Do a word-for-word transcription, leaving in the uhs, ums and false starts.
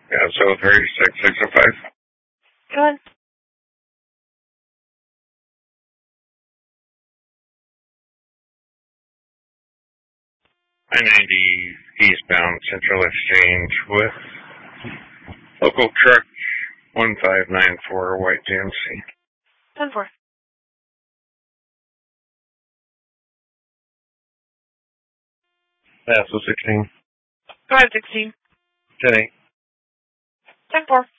Yeah, so thirty-six, six oh five. Go ahead. I ninety eastbound Central Exchange with local truck one five nine four white G M C. ten four. Yeah, so sixteen. Go ahead, sixteen. ten eight. ten four.